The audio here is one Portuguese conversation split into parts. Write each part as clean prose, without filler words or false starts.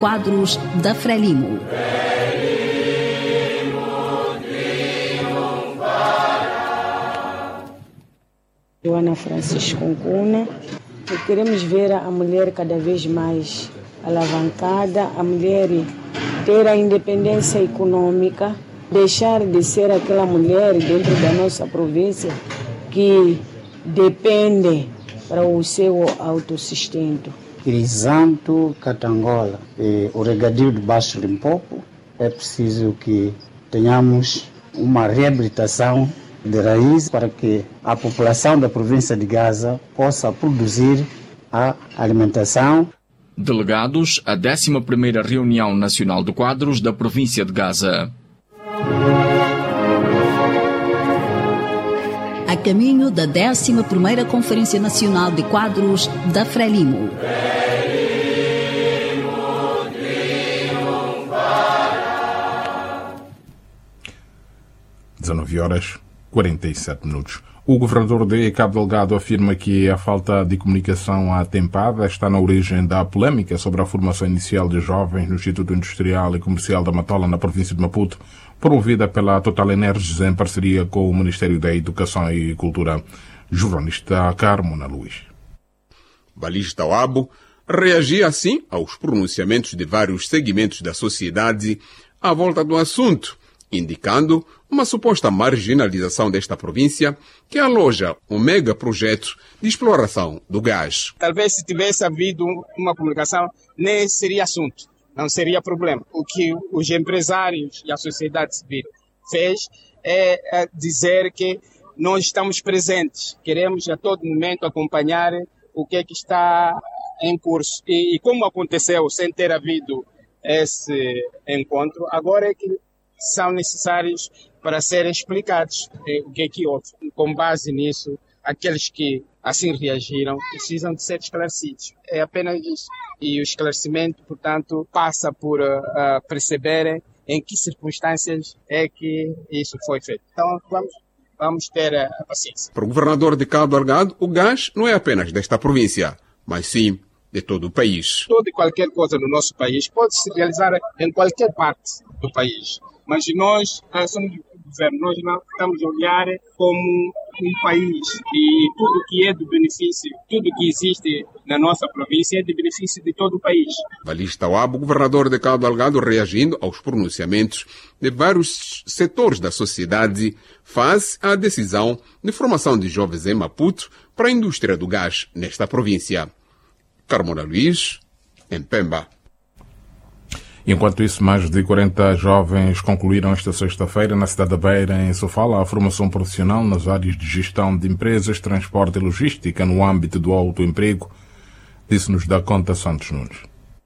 Quadros da Frelimo. Joana Francisco Ncuna. Queremos ver a mulher cada vez mais alavancada, a mulher ter a independência econômica, deixar de ser aquela mulher dentro da nossa província que depende para o seu autossustento. Crisanto Catangola, o regadio de Baixo Limpopo, é preciso que tenhamos uma reabilitação de raiz para que a população da província de Gaza possa produzir a alimentação. Delegados à 11ª Reunião Nacional de Quadros da província de Gaza. A caminho da 11ª Conferência Nacional de Quadros da Frelimo. 19h47. O governador de Cabo Delgado afirma que a falta de comunicação atempada está na origem da polêmica sobre a formação inicial de jovens no Instituto Industrial e Comercial da Matola, na província de Maputo, promovida pela Total Energies em parceria com o Ministério da Educação e Cultura. Jornalista Carmona Luís. Balista Wabo reagia assim aos pronunciamentos de vários segmentos da sociedade à volta do assunto, indicando uma suposta marginalização desta província que aloja um mega projeto de exploração do gás. Talvez se tivesse havido uma comunicação, nem seria assunto, não seria problema. O que os empresários e a sociedade civil fez é dizer que nós estamos presentes, queremos a todo momento acompanhar o que é que está em curso. E como aconteceu sem ter havido esse encontro, agora é que são necessários para serem explicados o que é que houve. Com base nisso, aqueles que assim reagiram precisam de ser esclarecidos. É apenas isso. E o esclarecimento, portanto, passa por perceberem em que circunstâncias é que isso foi feito. Então, vamos ter a paciência. Para o governador de Cabo Delgado, o gás não é apenas desta província, mas sim de todo o país. Toda e qualquer coisa no nosso país pode se realizar em qualquer parte do país. Mas nós somos o governo, nós não estamos a olhar como um país e tudo que é do benefício, tudo que existe na nossa província é de benefício de todo o país. Balista Wabo, governador de Cabo Delgado, reagindo aos pronunciamentos de vários setores da sociedade face à decisão de formação de jovens em Maputo para a indústria do gás nesta província. Carmona Luís, em Pemba. Enquanto isso, mais de 40 jovens concluíram esta sexta-feira na cidade da Beira, em Sofala, a formação profissional nas áreas de gestão de empresas, transporte e logística no âmbito do autoemprego, disse-nos da conta Santos Nunes.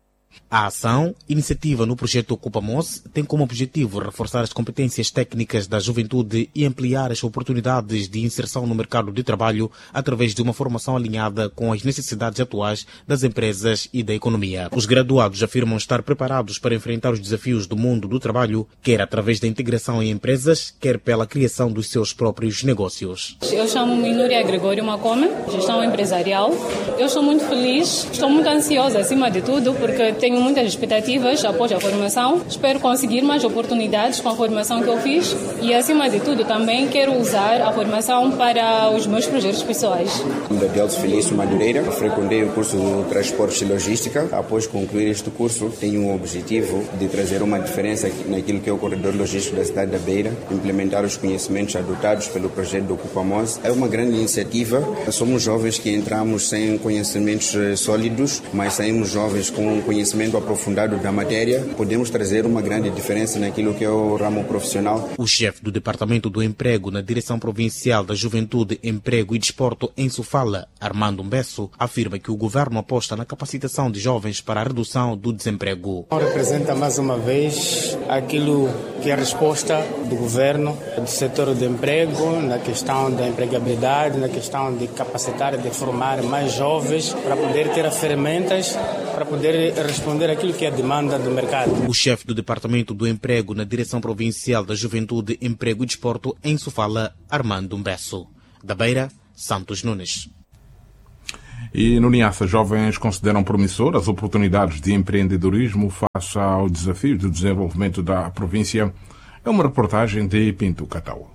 A ação, iniciativa no projeto Ocupa-MOS, tem como objetivo reforçar as competências técnicas da juventude e ampliar as oportunidades de inserção no mercado de trabalho através de uma formação alinhada com as necessidades atuais das empresas e da economia. Os graduados afirmam estar preparados para enfrentar os desafios do mundo do trabalho, quer através da integração em empresas, quer pela criação dos seus próprios negócios. Eu chamo-me Núria Gregório Macome, gestão empresarial. Eu estou muito feliz, estou muito ansiosa acima de tudo, porque tenho muitas expectativas após a formação. Espero conseguir mais oportunidades com a formação que eu fiz e, acima de tudo, também quero usar a formação para os meus projetos pessoais. Sou Adelso Felício Madureira, frequentei o curso de Transportes e Logística. Após concluir este curso, tenho o objetivo de trazer uma diferença naquilo que é o corredor logístico da cidade da Beira, implementar os conhecimentos adotados pelo projeto do Ocupa-MOS. É uma grande iniciativa. Somos jovens que entramos sem conhecimentos sólidos, mas saímos jovens com conhecimento aprofundado da matéria. Podemos trazer uma grande diferença naquilo que é o ramo profissional. O chefe do Departamento do Emprego na Direção Provincial da Juventude, Emprego e Desporto em Sofala, Armando Mbesso, afirma que o governo aposta na capacitação de jovens para a redução do desemprego. Representa mais uma vez aquilo que é a resposta do governo, do setor do emprego, na questão da empregabilidade, na questão de capacitar, de formar mais jovens para poder ter as ferramentas para poder responder àquilo que é a demanda do mercado. O chefe do Departamento do Emprego na Direção Provincial da Juventude, Emprego e Desporto em Sofala, Armando Mbesso. Da Beira, Santos Nunes. E no Niassa, jovens consideram promissoras as oportunidades de empreendedorismo face ao desafio de desenvolvimento da província. É uma reportagem de Pinto Cataua.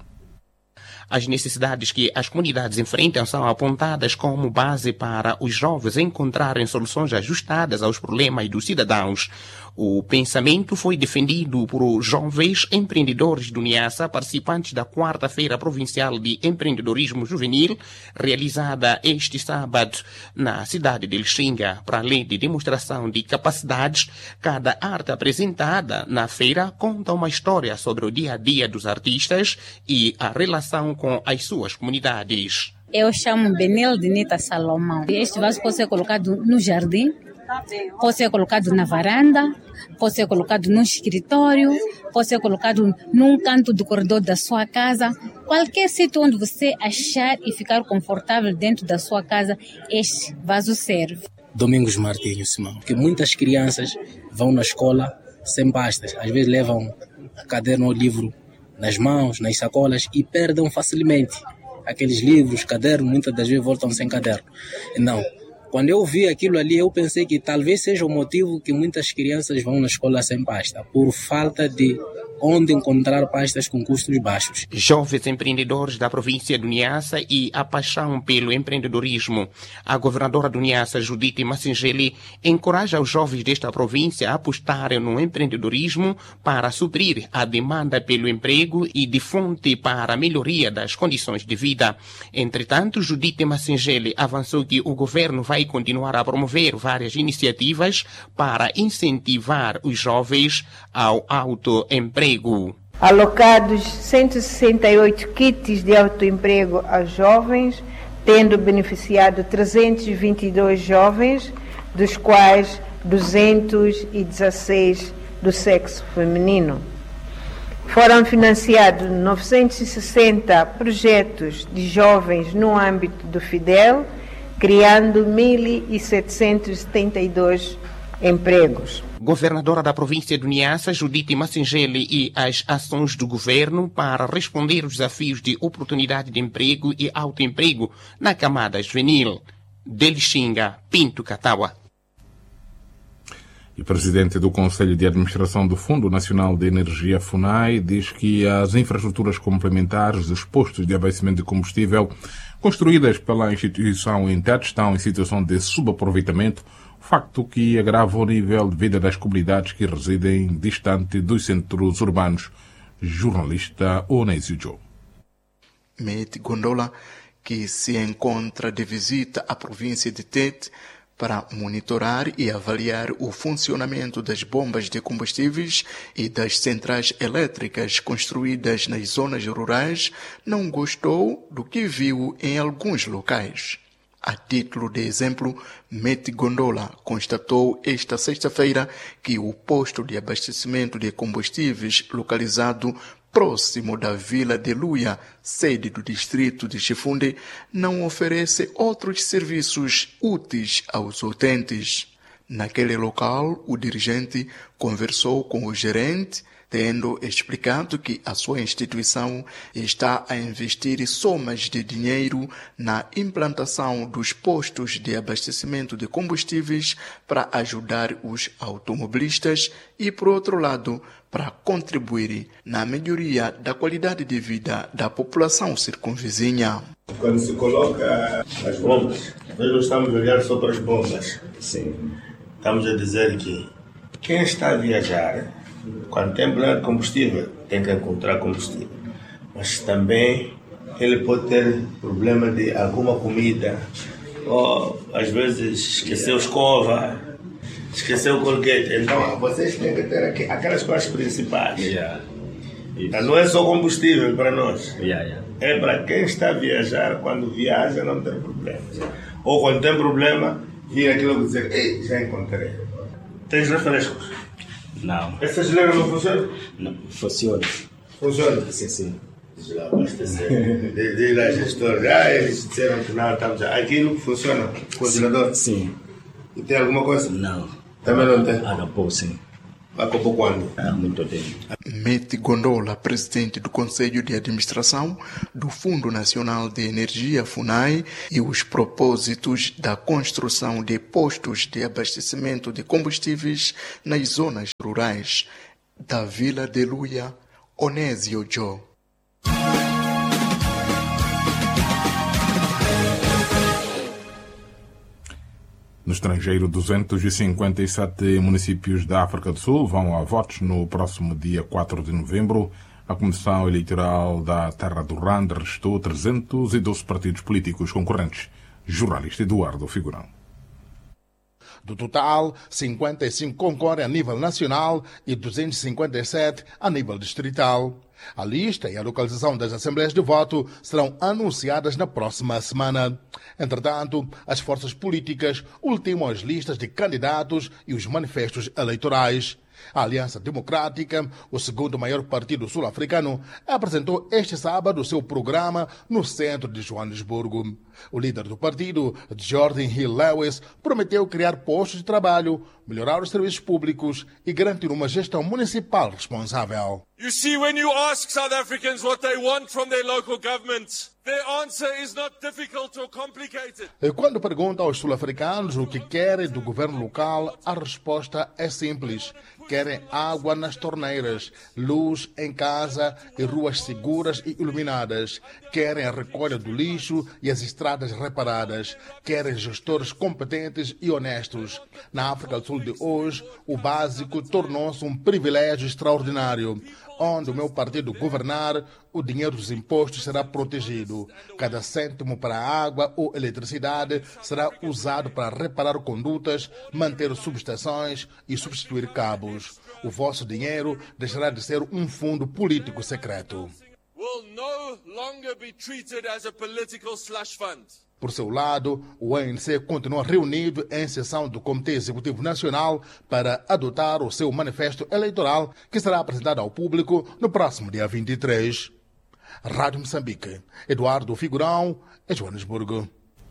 As necessidades que as comunidades enfrentam são apontadas como base para os jovens encontrarem soluções ajustadas aos problemas dos cidadãos. O pensamento foi defendido por jovens empreendedores do Niassa, participantes da 4ª Provincial de Empreendedorismo Juvenil, realizada este sábado na cidade de Lixinga. Para além de demonstração de capacidades, cada arte apresentada na feira conta uma história sobre o dia a dia dos artistas e a relação com as suas comunidades. Eu chamo Benel Dinita Salomão. Este vaso pode ser colocado no jardim, pode ser colocado na varanda, pode ser colocado no escritório, pode ser colocado num canto do corredor da sua casa. Qualquer sítio onde você achar e ficar confortável dentro da sua casa, este vaso serve. Domingos Martinho Simão, que muitas crianças vão na escola sem pastas, às vezes levam a caderno ou livro nas mãos, nas sacolas e perdem facilmente aqueles livros, cadernos, muitas das vezes voltam sem caderno. Não. Quando eu vi aquilo ali, eu pensei que talvez seja o motivo que muitas crianças vão na escola sem pasta, por falta de onde encontrar pastas com custos baixos. Jovens empreendedores da província do Niassa e a paixão pelo empreendedorismo. A governadora do Niassa, Judite Massingeli, encoraja os jovens desta província a apostarem no empreendedorismo para suprir a demanda pelo emprego e de fonte para a melhoria das condições de vida. Entretanto, Judite Massingeli avançou que o governo vai continuar a promover várias iniciativas para incentivar os jovens ao autoemprego. Alocados 168 kits de autoemprego aos jovens, tendo beneficiado 322 jovens, dos quais 216 do sexo feminino. Foram financiados 960 projetos de jovens no âmbito do FIDEL, criando 1.772 empregos. Governadora da província do Niassa, Judite Massingeli, e as ações do governo para responder aos desafios de oportunidade de emprego e autoemprego na camada juvenil. De Lixinga, Pinto Cataua. E o presidente do Conselho de Administração do Fundo Nacional de Energia, FUNAI, diz que as infraestruturas complementares dos postos de abastecimento de combustível construídas pela instituição Intet estão em situação de subaproveitamento, facto que agrava o nível de vida das comunidades que residem distante dos centros urbanos. Jornalista Onésio Joe. Mete Gondola, que se encontra de visita à província de Tete para monitorar e avaliar o funcionamento das bombas de combustíveis e das centrais elétricas construídas nas zonas rurais, não gostou do que viu em alguns locais. A título de exemplo, Mete Gondola constatou esta sexta-feira que o posto de abastecimento de combustíveis localizado próximo da Vila de Luia, sede do distrito de Chifunde, não oferece outros serviços úteis aos utentes. Naquele local, o dirigente conversou com o gerente, tendo explicado que a sua instituição está a investir somas de dinheiro na implantação dos postos de abastecimento de combustíveis para ajudar os automobilistas e, por outro lado, para contribuir na melhoria da qualidade de vida da população circunvizinha. Quando se coloca as bombas, nós não estamos a olhar só para as bombas. Sim. Estamos a dizer que quem está a viajar, quando tem plano de combustível, tem que encontrar combustível. Mas também ele pode ter problema de alguma comida, ou às vezes esqueceu escova, esqueceu o colgate. Então vocês têm que ter aquelas coisas principais. Não é só combustível para nós. É para quem está a viajar, quando viaja não tem problemas. Ou quando tem problema, vir aquilo e dizer, ei, já encontrei. Tens refrescos? Não. Essa geleira não funciona? Não, funciona. Funciona? Sim, sim. Diz lá, abastecer. Diz lá, gestor. Eles disseram que não, estamos aquilo funciona? Congelador? Sim. E tem alguma coisa? Não. Também não tem? Agapou, sim. Acabou quando? Há muito tempo. Mete Gondola, presidente do Conselho de Administração do Fundo Nacional de Energia, FUNAI, e os propósitos da construção de postos de abastecimento de combustíveis nas zonas rurais da Vila de Luia, Onésio Joe. No estrangeiro, 257 municípios da África do Sul vão a votos no próximo dia 4 de novembro. A Comissão Eleitoral da Terra do Rand restou 312 partidos políticos concorrentes. Jornalista Eduardo Figurão. Do total, 55 concorrem a nível nacional e 257 a nível distrital. A lista e a localização das assembleias de voto serão anunciadas na próxima semana. Entretanto, as forças políticas ultimam as listas de candidatos e os manifestos eleitorais. A Aliança Democrática, o segundo maior partido sul-africano, apresentou este sábado o seu programa no centro de Joanesburgo. O líder do partido, Jordan Hill Lewis, prometeu criar postos de trabalho, melhorar os serviços públicos e garantir uma gestão municipal responsável. You see, when you ask South Africans what they want from their local governments, their answer is not difficult or complicated. Quando pergunta aos sul-africanos o que querem do governo local, a resposta é simples. Querem água nas torneiras, luz em casa e ruas seguras e iluminadas. Querem a recolha do lixo e as estradas reparadas. Querem gestores competentes e honestos. Na África do Sul de hoje, o básico tornou-se um privilégio extraordinário. Onde o meu partido governar, o dinheiro dos impostos será protegido. Cada cêntimo para a água ou eletricidade será usado para reparar condutas, manter subestações e substituir cabos. O vosso dinheiro deixará de ser um fundo político secreto. Will no longer be treated as a political slush fund. Por seu lado, o ANC continua reunido em sessão do Comitê Executivo Nacional para adotar o seu manifesto eleitoral, que será apresentado ao público no próximo dia 23. Rádio Moçambique, Eduardo Figurão, em Joanesburgo.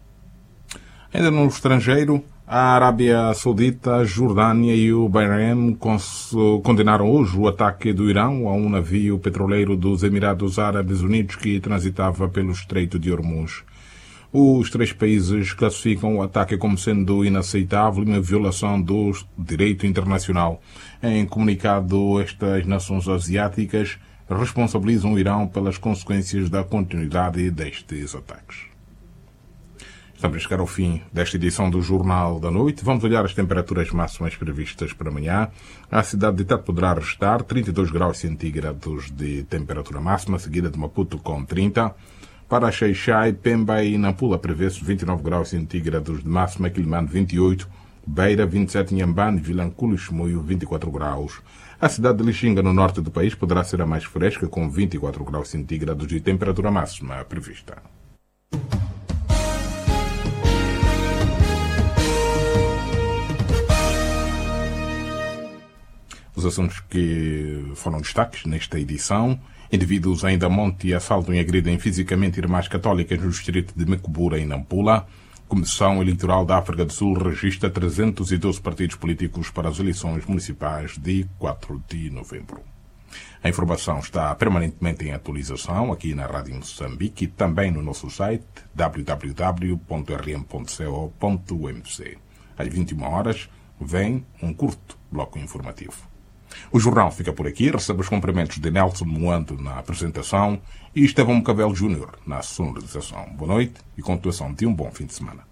Ainda no estrangeiro, a Arábia Saudita, a Jordânia e o Bahrein condenaram hoje o ataque do Irão a um navio petroleiro dos Emirados Árabes Unidos que transitava pelo Estreito de Hormuz. Os três países classificam o ataque como sendo inaceitável e uma violação do direito internacional. Em comunicado, estas nações asiáticas responsabilizam o Irão pelas consequências da continuidade destes ataques. Estamos a chegar ao fim desta edição do Jornal da Noite. Vamos olhar as temperaturas máximas previstas para amanhã. A cidade de Tete poderá registrar 32 graus centígrados de temperatura máxima, seguida de Maputo com 30. Para Xai-Xai, Pemba e Nampula prevê-se 29 graus centígrados de máxima, Quilimane 28, Beira 27, Inhambane, Vilanculo e Chimoio 24 graus. A cidade de Lixinga, no norte do país, poderá ser a mais fresca, com 24 graus centígrados de temperatura máxima prevista. Os assuntos que foram destaques nesta edição: indivíduos ainda monte e assaltam e agridem fisicamente irmãs católicas no distrito de Mecubura, em Nampula. Comissão Eleitoral da África do Sul registra 312 partidos políticos para as eleições municipais de 4 de novembro. A informação está permanentemente em atualização aqui na Rádio Moçambique e também no nosso site www.rm.co.mc. Às 21 horas vem um curto bloco informativo. O jornal fica por aqui. Recebe os cumprimentos de Nelson Moando na apresentação e Estevão Cabelo Júnior na sonorização. Boa noite e continuação de um bom fim de semana.